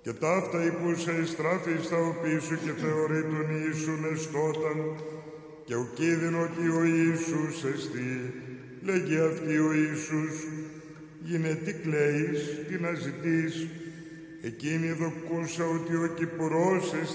Και ταύτα υπούσα εστράφη στα οπί σου και θεωρεί τον Ιησούν εστόταν, και ο κείδην ότι ο Ιησούς εστί, λέγει αυτή ο Ιησούς, γίνε τι κλαίεις, τι να ζητείς. Εκείνη δοκούσα ότι ο Κυπρός